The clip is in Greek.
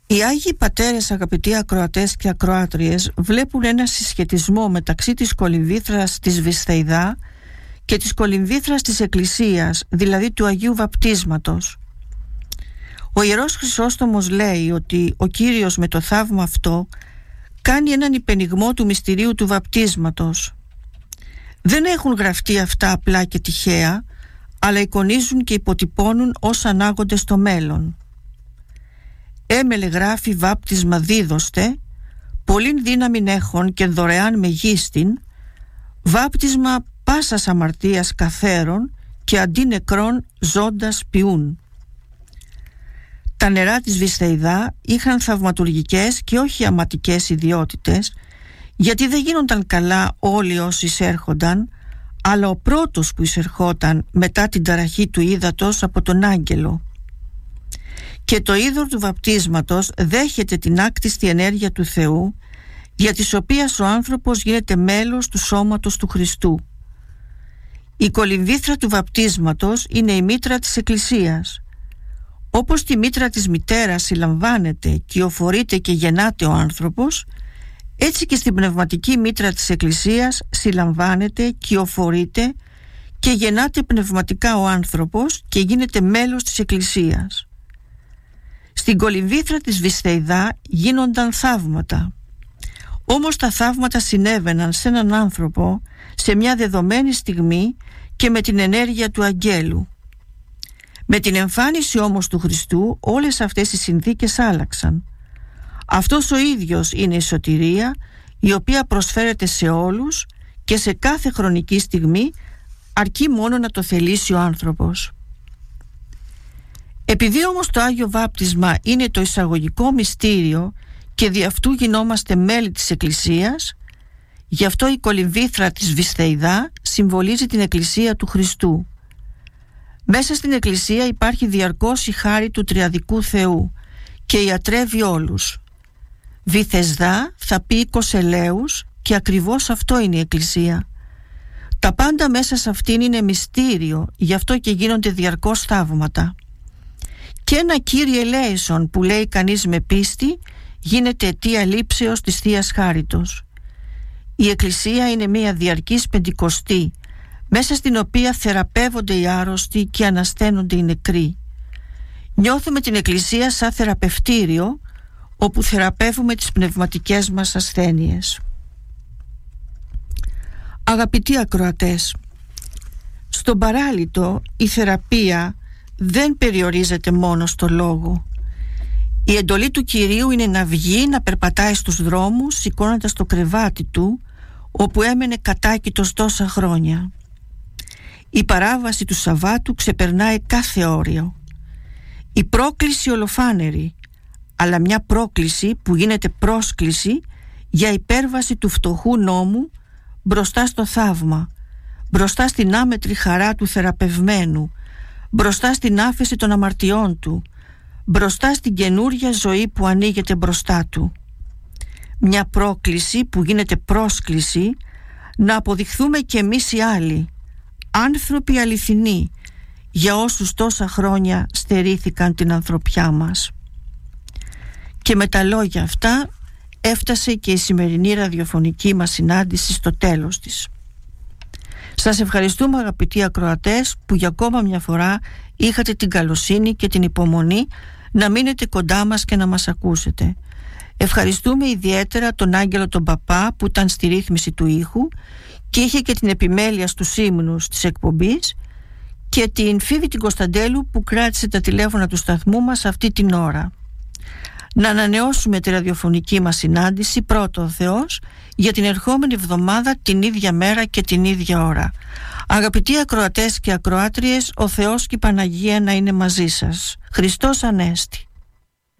Οι Άγιοι Πατέρες, αγαπητοί ακροατές και ακροάτριες, βλέπουν ένα συσχετισμό μεταξύ της κολυμβήθρας της Βυσθεϊδά και της κολυμβήθρας της Εκκλησίας, δηλαδή του Αγίου Βαπτίσματος. Ο Ιερός Χρυσόστομος λέει ότι ο Κύριος με το θαύμα αυτό κάνει έναν υπενιγμό του μυστηρίου του βαπτίσματος. Δεν έχουν γραφτεί αυτά απλά και τυχαία, αλλά εικονίζουν και υποτυπώνουν όσα ανάγονται στο μέλλον. Έμελε γράφει βάπτισμα δίδωστε, πολλήν δύναμην έχων και δωρεάν μεγίστην, βάπτισμα πάσας αμαρτίας καθέρων και αντί νεκρών ζώντας ποιούν. Τα νερά της Βυσθεϊδά είχαν θαυματουργικές και όχι αματικές ιδιότητες, γιατί δεν γίνονταν καλά όλοι όσοι εισέρχονταν, αλλά ο πρώτος που εισερχόταν μετά την ταραχή του ύδατος από τον άγγελο. Και το είδωρ του βαπτίσματος δέχεται την άκτιστη ενέργεια του Θεού, για της οποίας ο άνθρωπος γίνεται μέλος του σώματος του Χριστού. Η κολυμβήθρα του βαπτίσματος είναι η μήτρα της Εκκλησίας. Όπως τη μήτρα της μητέρας συλλαμβάνεται, κυοφορείται και γεννάται ο άνθρωπος, έτσι και στην πνευματική μήτρα της Εκκλησίας συλλαμβάνεται, κυοφορείται και γεννάται πνευματικά ο άνθρωπος και γίνεται μέλος της Εκκλησίας. Στην κολυμβήθρα της Βυσθεϊδά γίνονταν θαύματα. Όμως τα θαύματα συνέβαιναν σε έναν άνθρωπο σε μια δεδομένη στιγμή και με την ενέργεια του αγγέλου. Με την εμφάνιση όμως του Χριστού όλες αυτές οι συνθήκες άλλαξαν. Αυτός ο ίδιος είναι η σωτηρία, η οποία προσφέρεται σε όλους και σε κάθε χρονική στιγμή, αρκεί μόνο να το θελήσει ο άνθρωπος. Επειδή όμως το Άγιο Βάπτισμα είναι το εισαγωγικό μυστήριο και δι' αυτού γινόμαστε μέλη της Εκκλησίας, γι' αυτό η κολυμβήθρα της Βυσθεϊδά συμβολίζει την Εκκλησία του Χριστού. Μέσα στην Εκκλησία υπάρχει διαρκώς η χάρη του Τριαδικού Θεού και ιατρεύει όλους. Βυθεσδά θα πει οίκος ελέους και ακριβώς αυτό είναι η Εκκλησία. Τα πάντα μέσα σε αυτήν είναι μυστήριο, γι' αυτό και γίνονται διαρκώς θαύματα. Και ένα Κύριε ελέησον που λέει κανείς με πίστη γίνεται αιτία λήψεως της Θείας Χάριτος. Η Εκκλησία είναι μια διαρκής πεντηκοστή, μέσα στην οποία θεραπεύονται οι άρρωστοι και ανασταίνονται οι νεκροί. Νιώθουμε την Εκκλησία σαν θεραπευτήριο, όπου θεραπεύουμε τις πνευματικές μας ασθένειες. Αγαπητοί ακροατές, στον παράλυτο η θεραπεία δεν περιορίζεται μόνο στο λόγο. Η εντολή του Κυρίου είναι να βγει, να περπατάει στους δρόμους, σηκώνοντας το κρεβάτι του, όπου έμενε κατάκητος τόσα χρόνια. Η παράβαση του Σαββάτου ξεπερνάει κάθε όριο. Η πρόκληση ολοφάνερη, αλλά μια πρόκληση που γίνεται πρόσκληση για υπέρβαση του φτωχού νόμου μπροστά στο θαύμα, μπροστά στην άμετρη χαρά του θεραπευμένου, μπροστά στην άφεση των αμαρτιών του, μπροστά στην καινούρια ζωή που ανοίγεται μπροστά του. Μια πρόκληση που γίνεται πρόσκληση να αποδειχθούμε κι εμείς οι άλλοι, άνθρωποι αληθινοί, για όσους τόσα χρόνια στερήθηκαν την ανθρωπιά μας. Και με τα λόγια αυτά έφτασε και η σημερινή ραδιοφωνική μας συνάντηση στο τέλος της. Σας ευχαριστούμε, αγαπητοί ακροατές, που για ακόμα μια φορά είχατε την καλοσύνη και την υπομονή να μείνετε κοντά μας και να μας ακούσετε. Ευχαριστούμε ιδιαίτερα τον Άγγελο τον Παπά που ήταν στη ρύθμιση του ήχου και είχε και την επιμέλεια στους ύμνους της εκπομπής, και την Φίβη την Κωνσταντέλου που κράτησε τα τηλέφωνα του σταθμού μας αυτή την ώρα. Να ανανεώσουμε τη ραδιοφωνική μας συνάντηση, πρώτο ο Θεός, για την ερχόμενη εβδομάδα την ίδια μέρα και την ίδια ώρα. Αγαπητοί ακροατές και ακροάτριες, ο Θεός και η Παναγία να είναι μαζί σας. Χριστός Ανέστη.